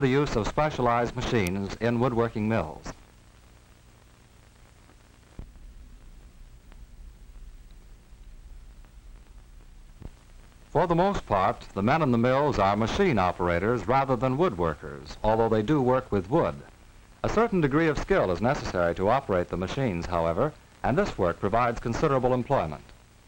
the use of specialized machines in woodworking mills. For the most part, the men in the mills are machine operators rather than woodworkers, although they do work with wood. A certain degree of skill is necessary to operate the machines, however, and this work provides considerable employment.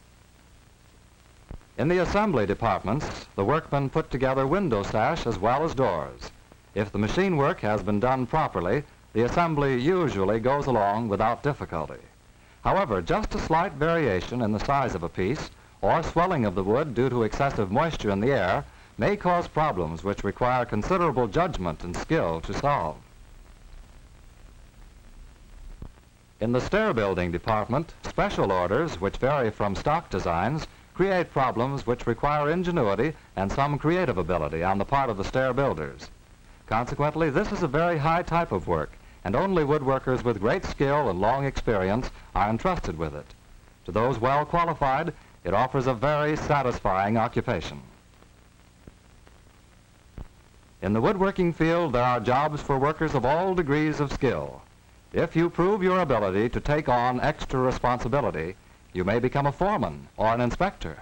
In the assembly departments, the workmen put together window sash as well as doors. If the machine work has been done properly, the assembly usually goes along without difficulty. However, just a slight variation in the size of a piece or swelling of the wood due to excessive moisture in the air may cause problems which require considerable judgment and skill to solve. In the stair building department, special orders, which vary from stock designs, create problems which require ingenuity and some creative ability on the part of the stair builders. Consequently, this is a very high type of work, and only woodworkers with great skill and long experience are entrusted with it. To those well qualified, it offers a very satisfying occupation. In the woodworking field, there are jobs for workers of all degrees of skill. If you prove your ability to take on extra responsibility, you may become a foreman or an inspector.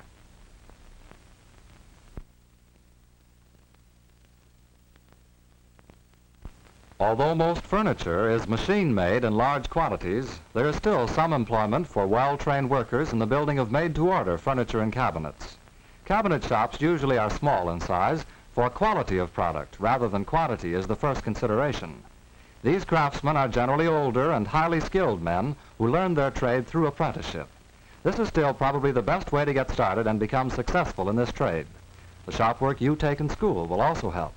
Although most furniture is machine-made in large quantities, there is still some employment for well-trained workers in the building of made-to-order furniture and cabinets. Cabinet shops usually are small in size, for quality of product rather than quantity is the first consideration. These craftsmen are generally older and highly skilled men who learn their trade through apprenticeship. This is still probably the best way to get started and become successful in this trade. The shop work you take in school will also help.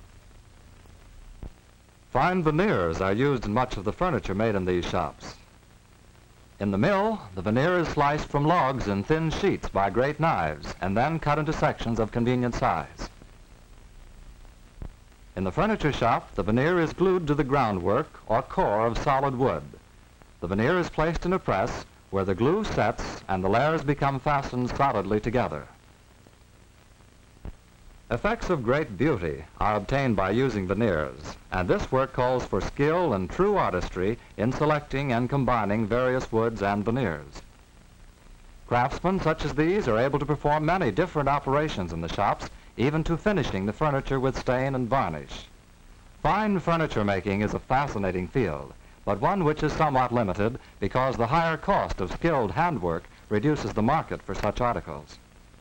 Fine veneers are used in much of the furniture made in these shops. In the mill, the veneer is sliced from logs in thin sheets by great knives and then cut into sections of convenient size. In the furniture shop, the veneer is glued to the groundwork or core of solid wood. The veneer is placed in a press where the glue sets and the layers become fastened solidly together. Effects of great beauty are obtained by using veneers, and this work calls for skill and true artistry in selecting and combining various woods and veneers. Craftsmen such as these are able to perform many different operations in the shops, even to finishing the furniture with stain and varnish. Fine furniture making is a fascinating field, but one which is somewhat limited because the higher cost of skilled handwork reduces the market for such articles.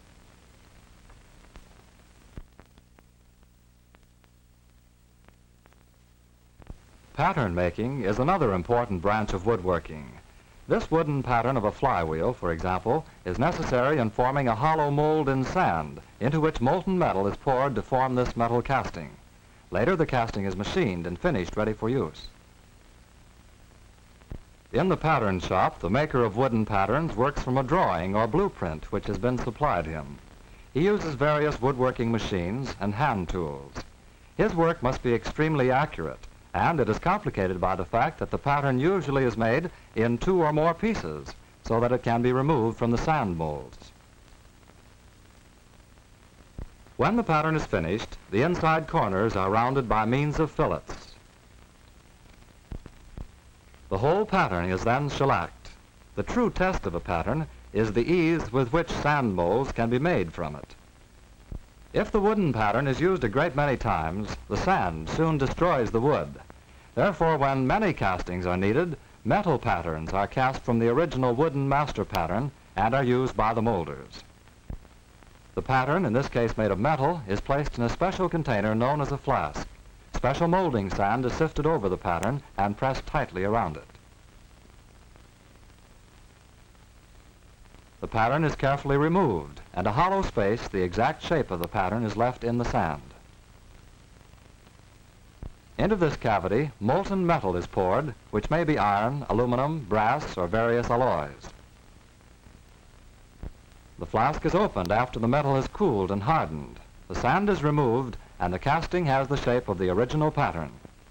Pattern making is another important branch of woodworking. This wooden pattern of a flywheel, for example, is necessary in forming a hollow mold in sand into which molten metal is poured to form this metal casting. Later, the casting is machined and finished ready for use. In the pattern shop, the maker of wooden patterns works from a drawing or blueprint which has been supplied him. He uses various woodworking machines and hand tools. His work must be extremely accurate, and it is complicated by the fact that the pattern usually is made in 2 or more pieces so that it can be removed from the sand molds. When the pattern is finished, the inside corners are rounded by means of fillets. The whole pattern is then shellacked. The true test of a pattern is the ease with which sand molds can be made from it. If the wooden pattern is used a great many times, the sand soon destroys the wood. Therefore, when many castings are needed, metal patterns are cast from the original wooden master pattern and are used by the molders. The pattern, in this case made of metal, is placed in a special container known as a flask. Special molding sand is sifted over the pattern and pressed tightly around it. The pattern is carefully removed, and a hollow space, the exact shape of the pattern, is left in the sand. Into this cavity, molten metal is poured, which may be iron, aluminum, brass, or various alloys. The flask is opened after the metal has cooled and hardened. The sand is removed, and the casting has the shape of the original pattern.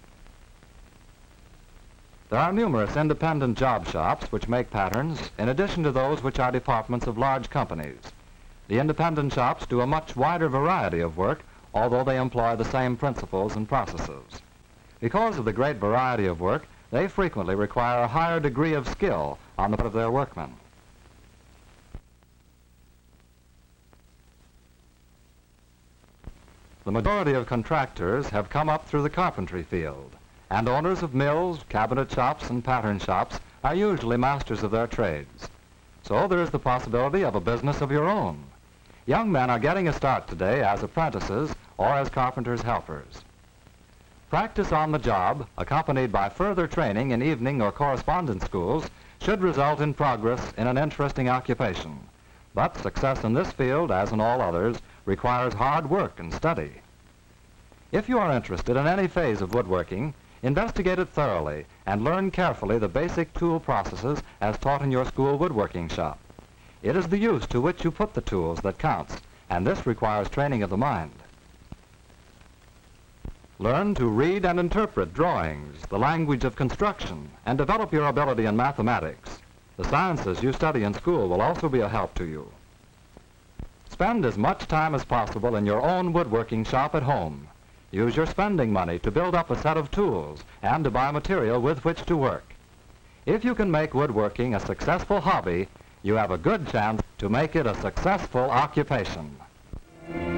There are numerous independent job shops which make patterns, in addition to those which are departments of large companies. The independent shops do a much wider variety of work, although they employ the same principles and processes. Because of the great variety of work, they frequently require a higher degree of skill on the part of their workmen. The majority of contractors have come up through the carpentry field, and owners of mills, cabinet shops, and pattern shops are usually masters of their trades. So there is the possibility of a business of your own. Young men are getting a start today as apprentices or as carpenters' helpers. Practice on the job, accompanied by further training in evening or correspondence schools, should result in progress in an interesting occupation. But success in this field, as in all others, requires hard work and study. If you are interested in any phase of woodworking, investigate it thoroughly and learn carefully the basic tool processes as taught in your school woodworking shop. It is the use to which you put the tools that counts, and this requires training of the mind. Learn to read and interpret drawings, the language of construction, and develop your ability in mathematics. The sciences you study in school will also be a help to you. Spend as much time as possible in your own woodworking shop at home. Use your spending money to build up a set of tools and to buy material with which to work. If you can make woodworking a successful hobby, you have a good chance to make it a successful occupation.